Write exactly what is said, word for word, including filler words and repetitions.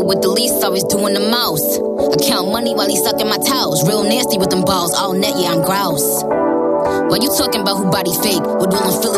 with the least, always doing the most. I count money while he sucking my toes. Real nasty with them balls, all net, yeah, I'm grouse. Why you talking about who body fake? With all them feelings